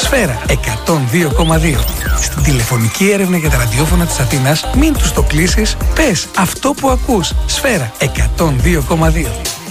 Σφαίρα 102,2. Στην τηλεφωνική έρευνα για τα ραδιόφωνα της Αθήνας, μην τους το κλείσεις, πες αυτό που ακούς. Σφαίρα 102,2.